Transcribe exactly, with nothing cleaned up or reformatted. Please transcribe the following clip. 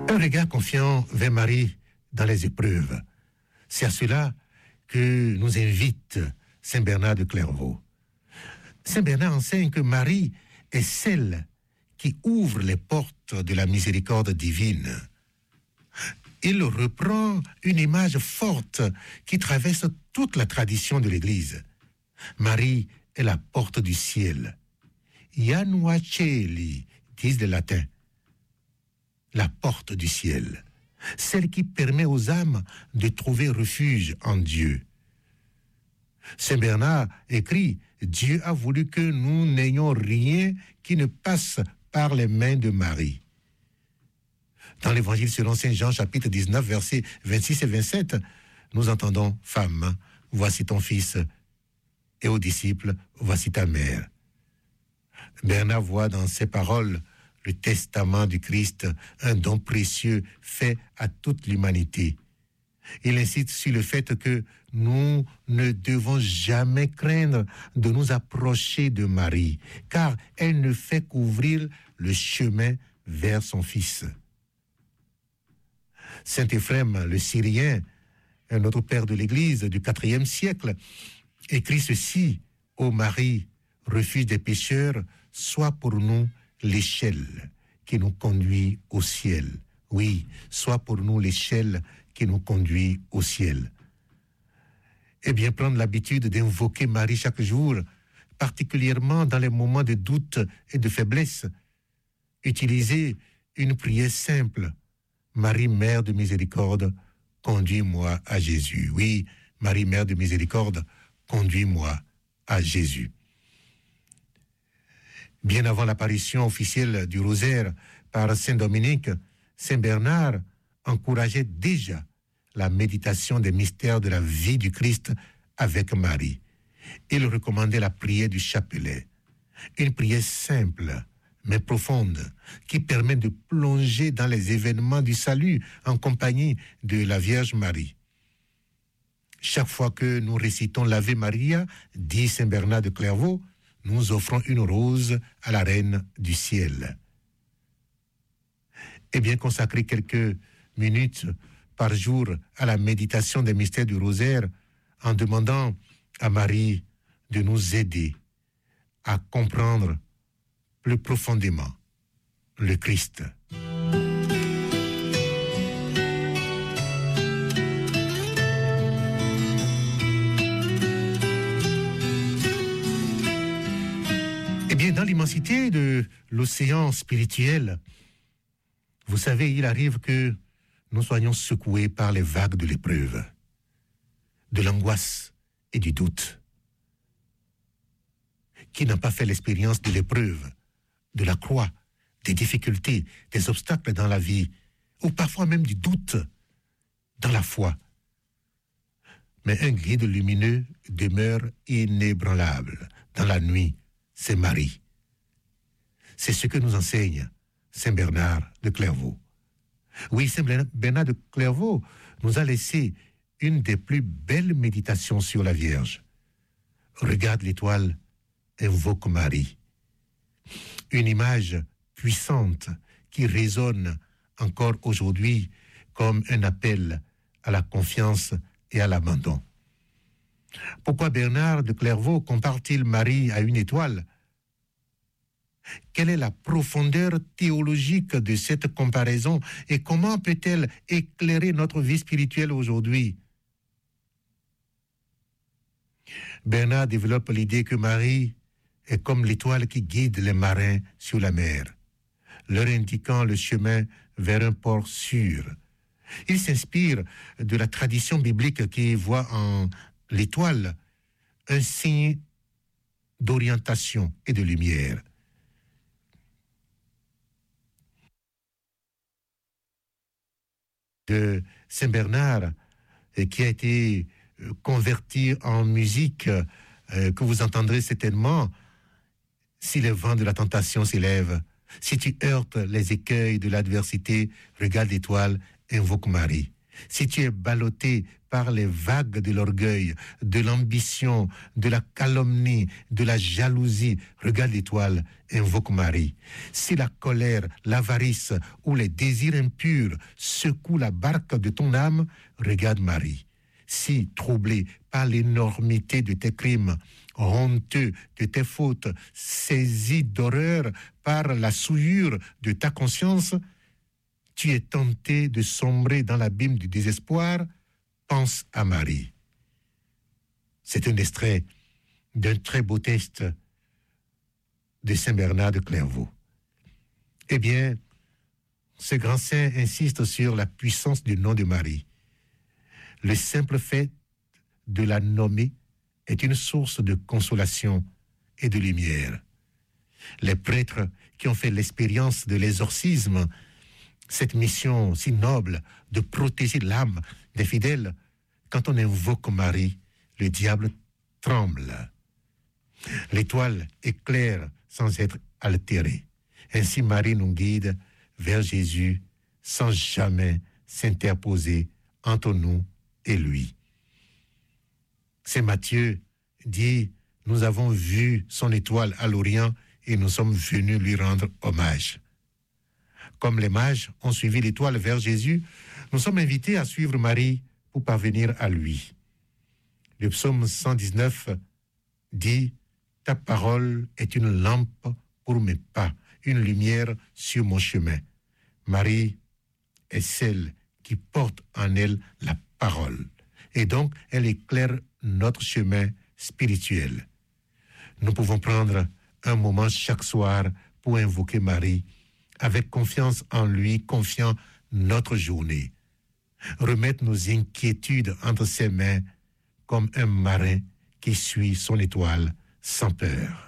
Un regard confiant vers Marie dans les épreuves. C'est à cela que nous invite Saint Bernard de Clairvaux. Saint Bernard enseigne que Marie est celle qui ouvre les portes de la miséricorde divine. Il reprend une image forte qui traverse toute la tradition de l'Église. Marie est la porte du ciel. Janua Coeli, disent les latins. La porte du ciel. Celle qui permet aux âmes de trouver refuge en Dieu. Saint Bernard écrit « Dieu a voulu que nous n'ayons rien qui ne passe par les mains de Marie ». Dans l'Évangile selon Saint Jean, chapitre dix-neuf, versets vingt-six et vingt-sept, nous entendons « Femme, voici ton fils » et aux disciples « Voici ta mère ». Bernard voit dans ces paroles le testament du Christ, un don précieux fait à toute l'humanité. Il insiste sur le fait que nous ne devons jamais craindre de nous approcher de Marie, car elle ne fait qu'ouvrir le chemin vers son Fils. Saint Éphrem, le Syrien, un autre père de l'Église du quatrième siècle, écrit ceci: « Ô Marie, refuge des pécheurs, sois pour nous l'échelle qui nous conduit au ciel. » Oui, sois pour nous l'échelle qui nous conduit au ciel. Eh bien, prendre l'habitude d'invoquer Marie chaque jour, particulièrement dans les moments de doute et de faiblesse. Utiliser une prière simple. Marie, Mère de miséricorde, conduis-moi à Jésus. Oui, Marie, Mère de miséricorde, conduis-moi à Jésus. Bien avant l'apparition officielle du rosaire par Saint Dominique, Saint Bernard encourageait déjà la méditation des mystères de la vie du Christ avec Marie. Il recommandait la prière du chapelet, une prière simple mais profonde qui permet de plonger dans les événements du salut en compagnie de la Vierge Marie. Chaque fois que nous récitons l'Ave Maria, dit Saint Bernard de Clairvaux, nous offrons une rose à la Reine du ciel. Et bien consacrer quelques minutes par jour à la méditation des mystères du rosaire en demandant à Marie de nous aider à comprendre plus profondément le Christ. Eh bien, dans l'immensité de l'océan spirituel, vous savez, il arrive que nous soyons secoués par les vagues de l'épreuve, de l'angoisse et du doute. Qui n'a pas fait l'expérience de l'épreuve, de la croix, des difficultés, des obstacles dans la vie, ou parfois même du doute dans la foi. Mais un guide lumineux demeure inébranlable dans la nuit, c'est Marie. C'est ce que nous enseigne Saint Bernard de Clairvaux. Oui, Saint Bernard de Clairvaux nous a laissé une des plus belles méditations sur la Vierge. Regarde l'étoile, invoque Marie. Une image puissante qui résonne encore aujourd'hui comme un appel à la confiance et à l'abandon. Pourquoi Bernard de Clairvaux compare-t-il Marie à une étoile? Quelle est la profondeur théologique de cette comparaison et comment peut-elle éclairer notre vie spirituelle aujourd'hui? Bernard développe l'idée que Marie est comme l'étoile qui guide les marins sur la mer, leur indiquant le chemin vers un port sûr. Il s'inspire de la tradition biblique qui voit en l'étoile un signe d'orientation et de lumière. De Saint Bernard, qui a été converti en musique, que vous entendrez certainement, si le vent de la tentation s'élève, si tu heurtes les écueils de l'adversité, regarde l'étoile, invoque Marie. Si tu es ballotté par les vagues de l'orgueil, de l'ambition, de la calomnie, de la jalousie, regarde l'étoile, invoque Marie. Si la colère, l'avarice ou les désirs impurs secouent la barque de ton âme, regarde Marie. Si, troublé par l'énormité de tes crimes, honteux de tes fautes, saisi d'horreur par la souillure de ta conscience, tu es tenté de sombrer dans l'abîme du désespoir, pense à Marie. C'est un extrait d'un très beau texte de Saint Bernard de Clairvaux. Eh bien, ce grand saint insiste sur la puissance du nom de Marie. Le simple fait de la nommer est une source de consolation et de lumière. Les prêtres qui ont fait l'expérience de l'exorcisme, cette mission si noble de protéger l'âme des fidèles, quand on invoque Marie, le diable tremble. L'étoile éclaire sans être altérée. Ainsi Marie nous guide vers Jésus sans jamais s'interposer entre nous et lui. Saint Matthieu dit, nous avons vu son étoile à l'Orient et nous sommes venus lui rendre hommage. Comme les mages ont suivi l'étoile vers Jésus, nous sommes invités à suivre Marie pour parvenir à lui. Le psaume cent dix-neuf dit « Ta parole est une lampe pour mes pas, une lumière sur mon chemin. » Marie est celle qui porte en elle la parole. Et donc, elle éclaire notre chemin spirituel. Nous pouvons prendre un moment chaque soir pour invoquer Marie, avec confiance en lui, confiant notre journée. Remettre nos inquiétudes entre ses mains comme un marin qui suit son étoile sans peur.